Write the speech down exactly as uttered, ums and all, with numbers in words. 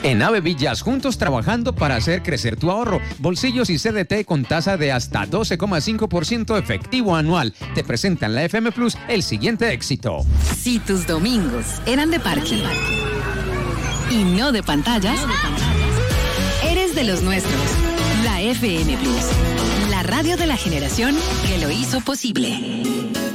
En Ave Villas, juntos trabajando para hacer crecer tu ahorro. Bolsillos y C D T con tasa de hasta doce coma cinco por ciento efectivo anual. Te presentan la F M Plus el siguiente éxito. Si tus domingos eran de parque y no de pantallas, eres de los nuestros. La F M Plus, la radio de la generación que lo hizo posible.